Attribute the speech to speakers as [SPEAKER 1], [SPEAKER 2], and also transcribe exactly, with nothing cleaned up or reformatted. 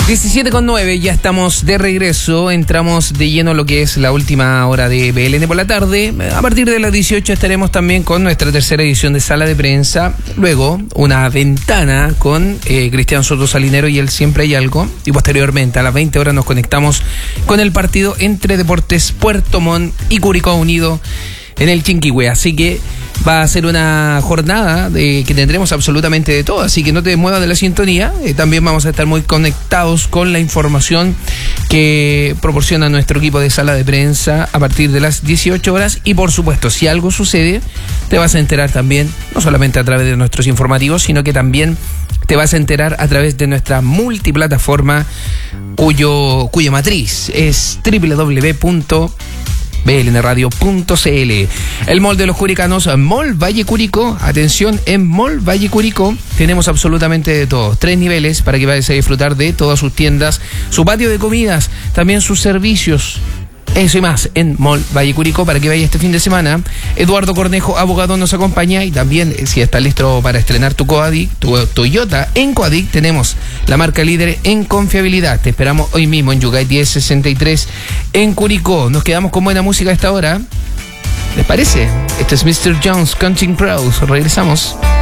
[SPEAKER 1] diecisiete con nueve, ya estamos de regreso, entramos de lleno a lo que es la última hora de B L N por la tarde. A partir de las dieciocho estaremos también con nuestra tercera edición de Sala de Prensa, luego una ventana con eh, Cristian Soto Salinero y el Siempre Hay Algo, y posteriormente a las veinte horas nos conectamos con el partido entre Deportes Puerto Montt y Curicó Unido en el Chinquihue, así que va a ser una jornada de, que tendremos absolutamente de todo, así que no te muevas de la sintonía. Eh, también vamos a estar muy conectados con la información que proporciona nuestro equipo de Sala de Prensa a partir de las dieciocho horas, y por supuesto, si algo sucede, te vas a enterar también, no solamente a través de nuestros informativos, sino que también te vas a enterar a través de nuestra multiplataforma, cuyo, cuya matriz es doble u doble u doble u punto b l n radio punto c l. El mall de los curicanos, Mall Valle Curicó. Atención, en Mall Valle Curicó tenemos absolutamente de todo. Tres niveles para que vayas a disfrutar de todas sus tiendas, su patio de comidas, también sus servicios. Eso y más en Mall Valle Curicó para que vaya este fin de semana. Eduardo Cornejo, abogado, nos acompaña, y también si estás listo para estrenar tu Coadic, tu Toyota, en Coadic tenemos la marca líder en confiabilidad. Te esperamos hoy mismo en Yungay diez sesenta y tres en Curicó. Nos quedamos con buena música a esta hora. ¿Les parece? Este es mister Jones, Counting Crows. Regresamos.